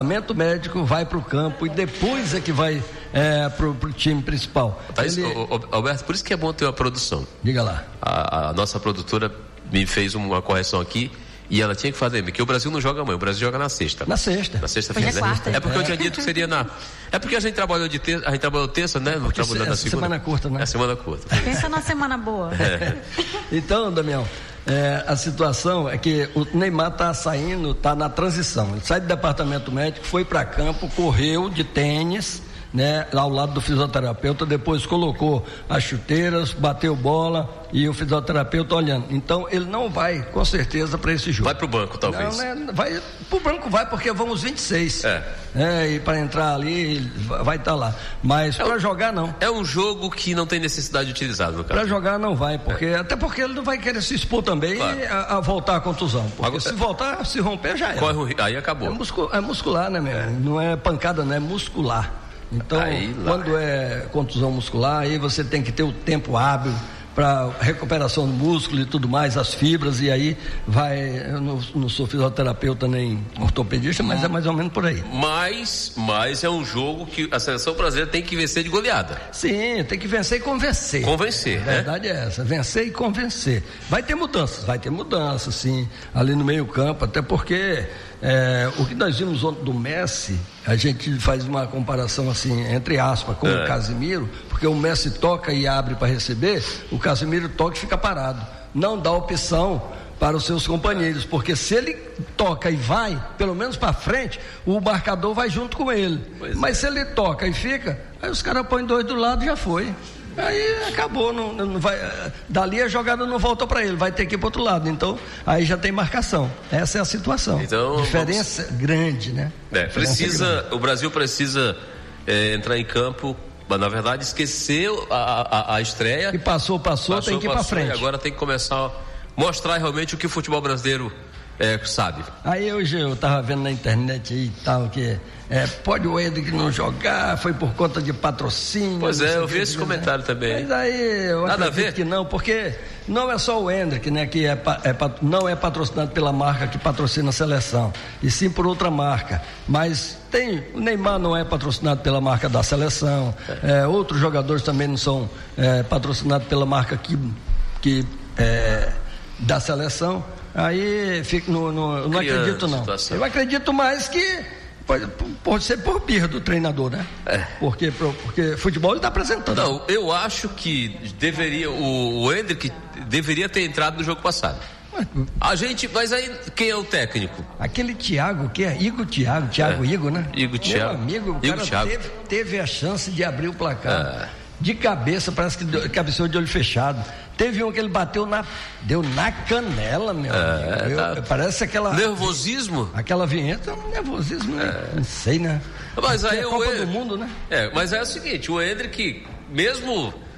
departamento médico vai para o campo e depois é que vai pro time principal. Alberto, por isso que é bom ter uma produção. Diga lá. A nossa produtora me fez uma correção aqui e ela tinha que fazer, porque o Brasil não joga amanhã, o Brasil joga na sexta. Na sexta-feira. Porque eu tinha dito que seria É porque a gente trabalhou terça, né? Não trabalhou na segunda. Semana curta, né? É semana curta. Pensa na semana boa. Então, Damião, a situação é que o Neymar está saindo, está na transição. Ele sai do departamento médico, foi para campo, correu de tênis, né, ao lado do fisioterapeuta, depois colocou as chuteiras, bateu bola e o fisioterapeuta olhando. Então ele não vai, com certeza, para esse jogo. Vai pro banco, talvez. Não, vai pro banco, porque vão os 26. E para entrar ali vai estar lá. Mas para jogar não. É um jogo que não tem necessidade de utilizar, no caso. Para jogar não vai, até porque ele não vai querer se expor também, claro, a voltar a contusão. Porque se voltar, se romper já era. Aí acabou. É muscular, né, meu? Não é pancada, não é muscular. Então, quando é contusão muscular, aí você tem que ter o tempo hábil para recuperação do músculo e tudo mais, as fibras, e aí vai. Eu não sou fisioterapeuta nem ortopedista, mas é mais ou menos por aí. Mas é um jogo que a seleção brasileira tem que vencer de goleada. Sim, tem que vencer e convencer. Convencer, A verdade é essa, vencer e convencer. Vai ter mudanças, sim, ali no meio-campo, até porque o que nós vimos ontem do Messi, a gente faz uma comparação assim, entre aspas, com o Casemiro, porque o Messi toca e abre para receber, o Casemiro toca e fica parado. Não dá opção para os seus companheiros, porque se ele toca e vai, pelo menos para frente, o marcador vai junto com ele. Mas se ele toca e fica, aí os caras põem dois do lado e já foi. Aí acabou, não vai, dali a jogada não volta para ele, vai ter que ir para outro lado. Então, aí já tem marcação. Essa é a situação. Então, diferença grande, né? O Brasil precisa entrar em campo, mas na verdade esquecer a estreia. E passou, tem que ir para frente. Agora tem que começar a mostrar realmente o que o futebol brasileiro sabe. Aí hoje eu tava vendo na internet aí e tal, que pode o Hendrick não jogar, foi por conta de patrocínio. Pois eu vi esse comentário também. Mas aí eu acredito que não, porque não é só o Hendrick, né, que não é patrocinado pela marca que patrocina a seleção, e sim por outra marca. Mas o Neymar não é patrocinado pela marca da seleção, outros jogadores também não são patrocinados pela marca da seleção. Aí não acredito não. Eu acredito mais que pode ser por birra do treinador, né? Porque futebol ele está apresentando. Não, eu acho que o Hendrick deveria ter entrado no jogo passado. Mas aí quem é o técnico? Aquele Thiago, que é Igor, Igor, né? Igor Thiago. Meu amigo, o cara teve a chance de abrir o placar. De cabeça, parece que cabeceou de olho fechado. Teve um que ele deu na canela, meu amigo. Parece aquela... Nervosismo? Aquela vinheta, nervosismo, não sei, né? Mas aí é a Copa do Mundo, né? Mas é o seguinte, o Hendrick, mesmo